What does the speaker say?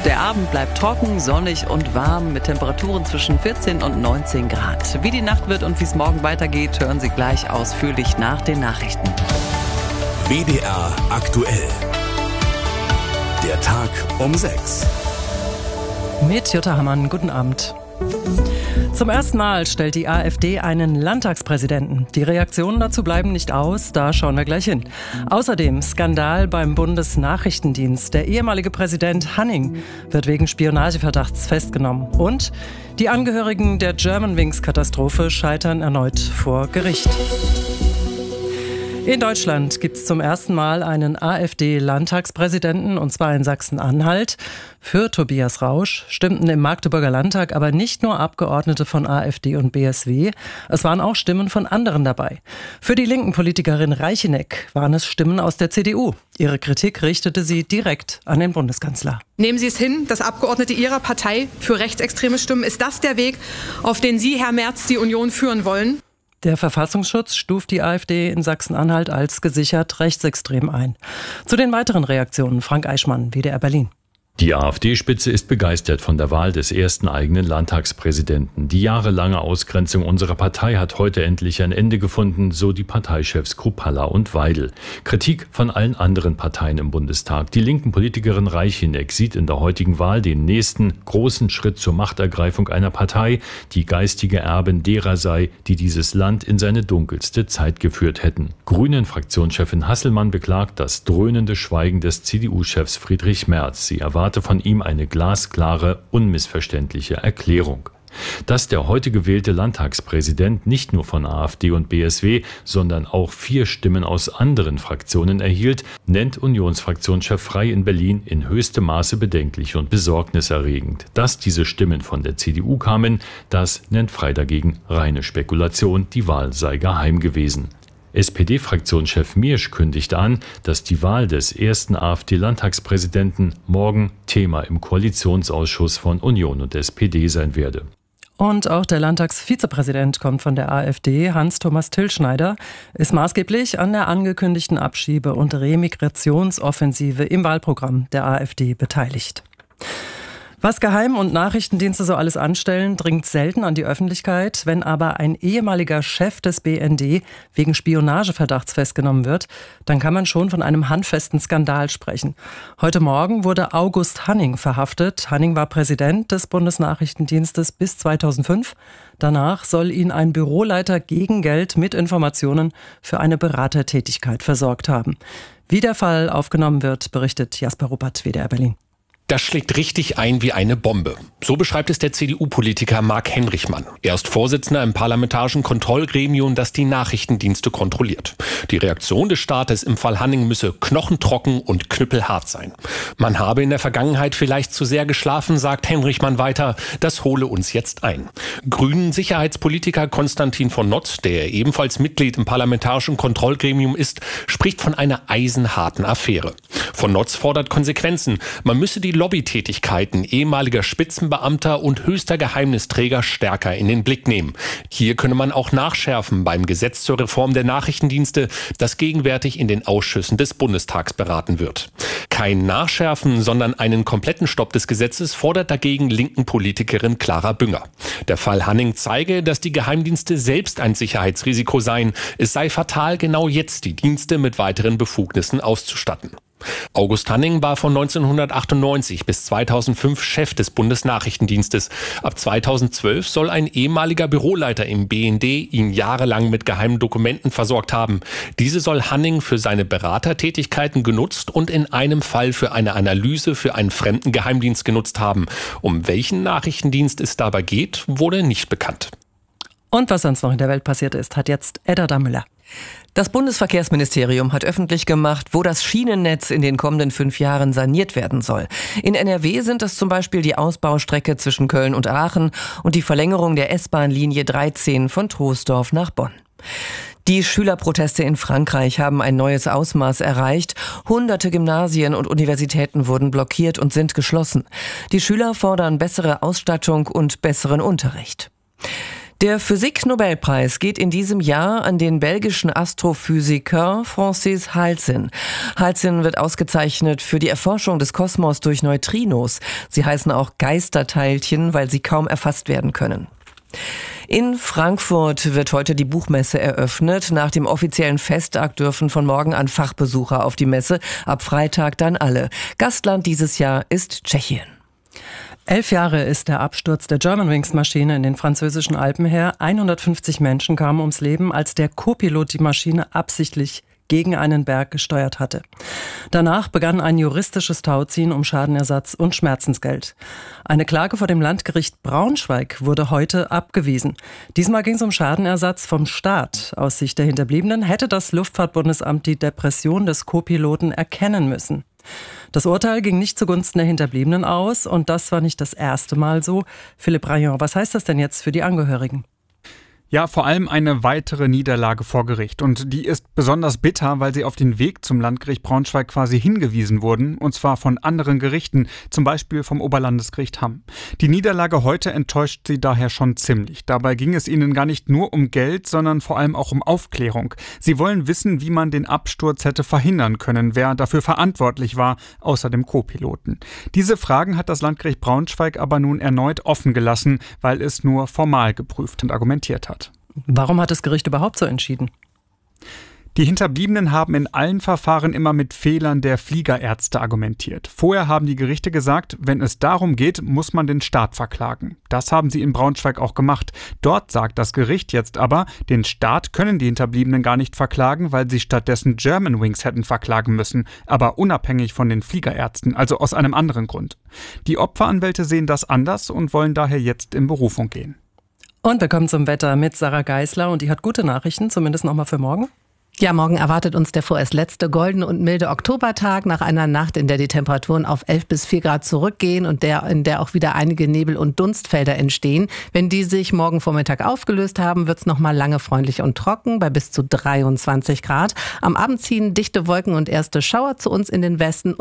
Der Abend bleibt trocken, sonnig und warm mit Temperaturen zwischen 14 und 19 Grad. Wie die Nacht wird und wie es morgen weitergeht, hören Sie gleich ausführlich nach den Nachrichten. WDR aktuell. Der Tag um 6. Mit Jutta Hammann, guten Abend. Zum ersten Mal stellt die AfD einen Landtagspräsidenten. Die Reaktionen dazu bleiben nicht aus, da schauen wir gleich hin. Außerdem Skandal beim Bundesnachrichtendienst. Der ehemalige Präsident Hanning wird wegen Spionageverdachts festgenommen. Und die Angehörigen der Germanwings-Katastrophe scheitern erneut vor Gericht. In Deutschland gibt es zum ersten Mal einen AfD-Landtagspräsidenten, und zwar in Sachsen-Anhalt. Für Tobias Rausch stimmten im Magdeburger Landtag aber nicht nur Abgeordnete von AfD und BSW, es waren auch Stimmen von anderen dabei. Für die linken Politikerin Reicheneck waren es Stimmen aus der CDU. Ihre Kritik richtete sie direkt an den Bundeskanzler. Nehmen Sie es hin, dass Abgeordnete Ihrer Partei für rechtsextreme stimmen? Ist das der Weg, auf den Sie, Herr Merz, die Union führen wollen? Der Verfassungsschutz stuft die AfD in Sachsen-Anhalt als gesichert rechtsextrem ein. Zu den weiteren Reaktionen Frank Eichmann, WDR Berlin. Die AfD-Spitze ist begeistert von der Wahl des ersten eigenen Landtagspräsidenten. Die jahrelange Ausgrenzung unserer Partei hat heute endlich ein Ende gefunden, so die Parteichefs Kruppalla und Weidel. Kritik von allen anderen Parteien im Bundestag. Die linken Politikerin Reicheneck sieht in der heutigen Wahl den nächsten großen Schritt zur Machtergreifung einer Partei, die geistige Erbin derer sei, die dieses Land in seine dunkelste Zeit geführt hätten. Grünen-Fraktionschefin Hasselmann beklagt das dröhnende Schweigen des CDU-Chefs Friedrich Merz. Sie erwartet von ihm eine glasklare, unmissverständliche Erklärung. Dass der heute gewählte Landtagspräsident nicht nur von AfD und BSW, sondern auch 4 Stimmen aus anderen Fraktionen erhielt, nennt Unionsfraktionschef Frey in Berlin in höchstem Maße bedenklich und besorgniserregend. Dass diese Stimmen von der CDU kamen, das nennt Frey dagegen reine Spekulation, die Wahl sei geheim gewesen. SPD-Fraktionschef Miersch kündigt an, dass die Wahl des ersten AfD-Landtagspräsidenten morgen Thema im Koalitionsausschuss von Union und SPD sein werde. Und auch der Landtagsvizepräsident kommt von der AfD. Hans-Thomas Tillschneider ist maßgeblich an der angekündigten Abschiebe- und Remigrationsoffensive im Wahlprogramm der AfD beteiligt. Was Geheim- und Nachrichtendienste so alles anstellen, dringt selten an die Öffentlichkeit. Wenn aber ein ehemaliger Chef des BND wegen Spionageverdachts festgenommen wird, dann kann man schon von einem handfesten Skandal sprechen. Heute Morgen wurde August Hanning verhaftet. Hanning war Präsident des Bundesnachrichtendienstes bis 2005. Danach soll ihn ein Büroleiter gegen Geld mit Informationen für eine Beratertätigkeit versorgt haben. Wie der Fall aufgenommen wird, berichtet Jasper Ruppert, WDR Berlin. Das schlägt richtig ein wie eine Bombe. So beschreibt es der CDU-Politiker Marc Henrichmann. Er ist Vorsitzender im parlamentarischen Kontrollgremium, das die Nachrichtendienste kontrolliert. Die Reaktion des Staates im Fall Hanning müsse knochentrocken und knüppelhart sein. Man habe in der Vergangenheit vielleicht zu sehr geschlafen, sagt Henrichmann weiter. Das hole uns jetzt ein. Grünen-Sicherheitspolitiker Konstantin von Notz, der ebenfalls Mitglied im parlamentarischen Kontrollgremium ist, spricht von einer eisenharten Affäre. Von Notz fordert Konsequenzen. Man müsse die Lobbytätigkeiten ehemaliger Spitzenbeamter und höchster Geheimnisträger stärker in den Blick nehmen. Hier könne man auch nachschärfen beim Gesetz zur Reform der Nachrichtendienste, das gegenwärtig in den Ausschüssen des Bundestags beraten wird. Kein Nachschärfen, sondern einen kompletten Stopp des Gesetzes fordert dagegen linken Politikerin Clara Bünger. Der Fall Hanning zeige, dass die Geheimdienste selbst ein Sicherheitsrisiko seien. Es sei fatal, genau jetzt die Dienste mit weiteren Befugnissen auszustatten. August Hanning war von 1998 bis 2005 Chef des Bundesnachrichtendienstes. Ab 2012 soll ein ehemaliger Büroleiter im BND ihn jahrelang mit geheimen Dokumenten versorgt haben. Diese soll Hanning für seine Beratertätigkeiten genutzt und in einem Fall für eine Analyse für einen fremden Geheimdienst genutzt haben. Um welchen Nachrichtendienst es dabei geht, wurde nicht bekannt. Und was sonst noch in der Welt passiert ist, hat jetzt Edda Dammüller. Das Bundesverkehrsministerium hat öffentlich gemacht, wo das Schienennetz in den kommenden 5 Jahren saniert werden soll. In NRW sind es zum Beispiel die Ausbaustrecke zwischen Köln und Aachen und die Verlängerung der S-Bahn-Linie 13 von Troisdorf nach Bonn. Die Schülerproteste in Frankreich haben ein neues Ausmaß erreicht. Hunderte Gymnasien und Universitäten wurden blockiert und sind geschlossen. Die Schüler fordern bessere Ausstattung und besseren Unterricht. Der Physik-Nobelpreis geht in diesem Jahr an den belgischen Astrophysiker Francis Halcin. Halcin wird ausgezeichnet für die Erforschung des Kosmos durch Neutrinos. Sie heißen auch Geisterteilchen, weil sie kaum erfasst werden können. In Frankfurt wird heute die Buchmesse eröffnet. Nach dem offiziellen Festakt dürfen von morgen an Fachbesucher auf die Messe, ab Freitag dann alle. Gastland dieses Jahr ist Tschechien. 11 Jahre ist der Absturz der Germanwings-Maschine in den französischen Alpen her. 150 Menschen kamen ums Leben, als der Co-Pilot die Maschine absichtlich gegen einen Berg gesteuert hatte. Danach begann ein juristisches Tauziehen um Schadenersatz und Schmerzensgeld. Eine Klage vor dem Landgericht Braunschweig wurde heute abgewiesen. Diesmal ging es um Schadenersatz vom Staat. Aus Sicht der Hinterbliebenen hätte das Luftfahrtbundesamt die Depression des Co-Piloten erkennen müssen. Das Urteil ging nicht zugunsten der Hinterbliebenen aus und das war nicht das erste Mal so. Philipp Rayon, was heißt das denn jetzt für die Angehörigen? Ja, vor allem eine weitere Niederlage vor Gericht. Und die ist besonders bitter, weil sie auf den Weg zum Landgericht Braunschweig quasi hingewiesen wurden. Und zwar von anderen Gerichten, zum Beispiel vom Oberlandesgericht Hamm. Die Niederlage heute enttäuscht sie daher schon ziemlich. Dabei ging es ihnen gar nicht nur um Geld, sondern vor allem auch um Aufklärung. Sie wollen wissen, wie man den Absturz hätte verhindern können, wer dafür verantwortlich war, außer dem Co-Piloten. Diese Fragen hat das Landgericht Braunschweig aber nun erneut offen gelassen, weil es nur formal geprüft und argumentiert hat. Warum hat das Gericht überhaupt so entschieden? Die Hinterbliebenen haben in allen Verfahren immer mit Fehlern der Fliegerärzte argumentiert. Vorher haben die Gerichte gesagt, wenn es darum geht, muss man den Staat verklagen. Das haben sie in Braunschweig auch gemacht. Dort sagt das Gericht jetzt aber, den Staat können die Hinterbliebenen gar nicht verklagen, weil sie stattdessen Germanwings hätten verklagen müssen, aber unabhängig von den Fliegerärzten, also aus einem anderen Grund. Die Opferanwälte sehen das anders und wollen daher jetzt in Berufung gehen. Und wir kommen zum Wetter mit Sarah Geisler und die hat gute Nachrichten, zumindest noch mal für morgen. Ja, morgen erwartet uns der vorerst letzte goldene und milde Oktobertag nach einer Nacht, in der die Temperaturen auf 11 bis 4 Grad zurückgehen und in der auch wieder einige Nebel- und Dunstfelder entstehen. Wenn die sich morgen Vormittag aufgelöst haben, wird es noch mal lange freundlich und trocken bei bis zu 23 Grad. Am Abend ziehen dichte Wolken und erste Schauer zu uns in den Westen.